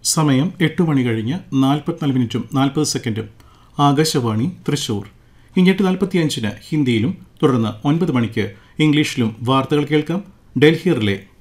സമയം 8 മണി കഴിഞ്ഞ് 44 മിനിറ്റും 40 സെക്കൻഡും. ആകാശവാണി തൃശൂർ. ഇനി 8:45 ഹിന്ദിയിലും തുടർന്ന് 9 മണിക്ക് ഇംഗ്ലീഷിലും വാർത്തകൾ കേൾക്കാം. ഡൽഹി റിലേ